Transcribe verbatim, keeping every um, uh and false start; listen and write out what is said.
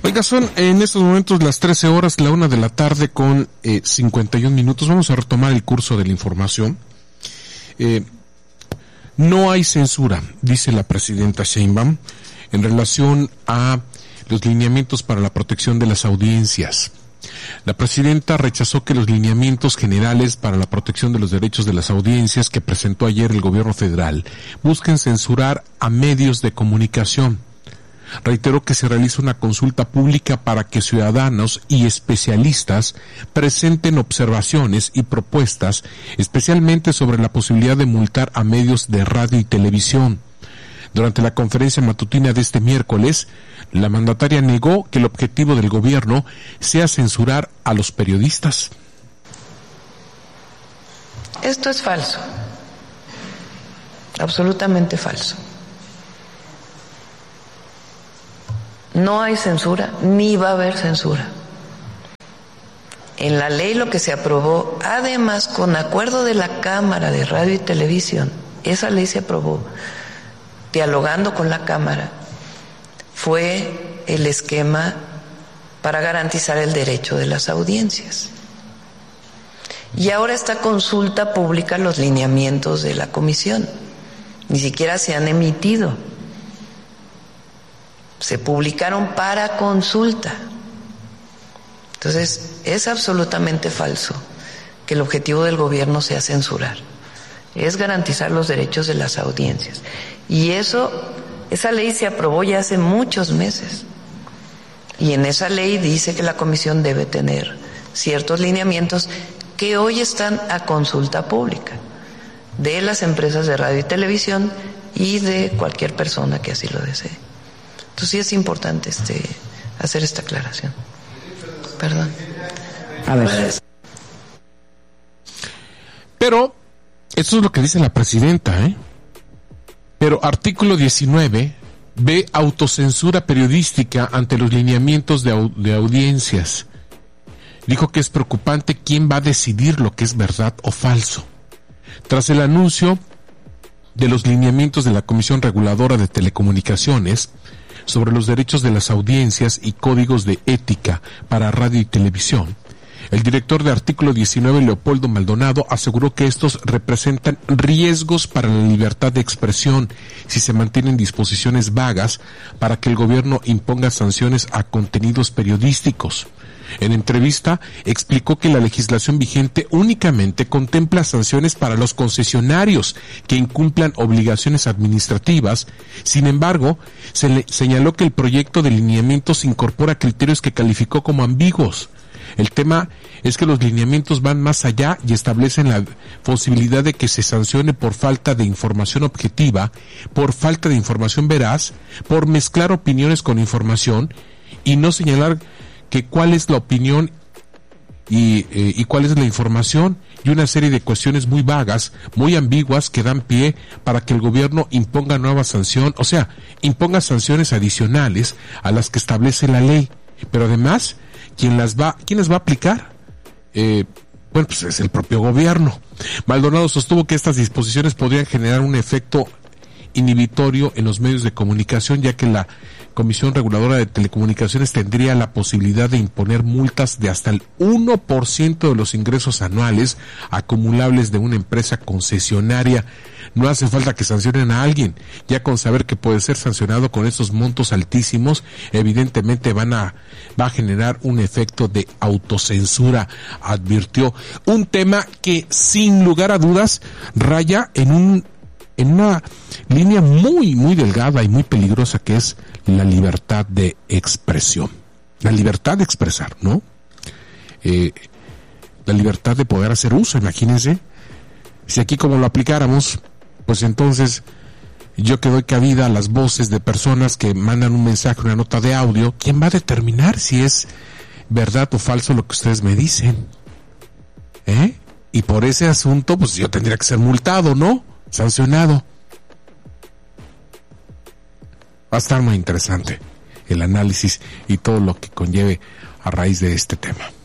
Oiga, son en estos momentos las trece horas, la una de la tarde con eh, cincuenta y un minutos. Vamos a retomar el curso de la información. Eh, no hay censura, dice la presidenta Sheinbaum, en relación a los lineamientos para la protección de las audiencias. La presidenta rechazó que los lineamientos generales para la protección de los derechos de las audiencias que presentó ayer el gobierno federal busquen censurar a medios de comunicación. Reiteró que se realiza una consulta pública para que ciudadanos y especialistas presenten observaciones y propuestas, especialmente sobre la posibilidad de multar a medios de radio y televisión. Durante la conferencia matutina de este miércoles, la mandataria negó que el objetivo del gobierno sea censurar a los periodistas. Esto es falso, absolutamente falso. No hay censura, ni va a haber censura. En la ley lo que se aprobó, además con acuerdo de la Cámara de Radio y Televisión, esa ley se aprobó dialogando con la Cámara, fue el esquema para garantizar el derecho de las audiencias. Y ahora esta consulta pública, los lineamientos de la comisión, ni siquiera se han emitido. Se publicaron para consulta. Entonces, es absolutamente falso que el objetivo del gobierno sea censurar. Es garantizar los derechos de las audiencias. Y eso, esa ley se aprobó ya hace muchos meses. Y en esa ley dice que la comisión debe tener ciertos lineamientos que hoy están a consulta pública de las empresas de radio y televisión y de cualquier persona que así lo desee. Entonces sí es importante este hacer esta aclaración. Perdón. A ver. Pero eso es lo que dice la presidenta, ¿eh? Pero artículo diecinueve ve autocensura periodística ante los lineamientos de, au- de audiencias. Dijo que es preocupante quién va a decidir lo que es verdad o falso. Tras el anuncio de los lineamientos de la Comisión Reguladora de Telecomunicaciones sobre los derechos de las audiencias y códigos de ética para radio y televisión, el director de artículo diecinueve, Leopoldo Maldonado, aseguró que estos representan riesgos para la libertad de expresión si se mantienen disposiciones vagas para que el gobierno imponga sanciones a contenidos periodísticos. En entrevista, explicó que la legislación vigente únicamente contempla sanciones para los concesionarios que incumplan obligaciones administrativas. Sin embargo, se le señaló que el proyecto de lineamientos incorpora criterios que calificó como ambiguos. El tema es que los lineamientos van más allá y establecen la posibilidad de que se sancione por falta de información objetiva, por falta de información veraz, por mezclar opiniones con información y no señalar que cuál es la opinión y, eh, y cuál es la información, y una serie de cuestiones muy vagas, muy ambiguas, que dan pie para que el gobierno imponga nueva sanción, o sea, imponga sanciones adicionales a las que establece la ley. Pero además, ¿quién las va, quién las va a aplicar? Eh, bueno, pues es el propio gobierno. Maldonado sostuvo que estas disposiciones podrían generar un efecto inhibitorio en los medios de comunicación, ya que la Comisión Reguladora de Telecomunicaciones tendría la posibilidad de imponer multas de hasta el uno por ciento de los ingresos anuales acumulables de una empresa concesionaria. No hace falta que sancionen a alguien, ya con saber que puede ser sancionado con estos montos altísimos, evidentemente van a, va a generar un efecto de autocensura, advirtió. Un tema que sin lugar a dudas raya en un en una línea muy, muy delgada y muy peligrosa, que es la libertad de expresión. La libertad de expresar, ¿no? Eh, la libertad de poder hacer uso, imagínense. Si aquí como lo aplicáramos, pues entonces yo que doy cabida a las voces de personas que mandan un mensaje, una nota de audio, ¿quién va a determinar si es verdad o falso lo que ustedes me dicen? ¿Eh? Y por ese asunto, pues yo tendría que ser multado, ¿no? Sancionado. Va a estar muy interesante el análisis y todo lo que conlleve a raíz de este tema.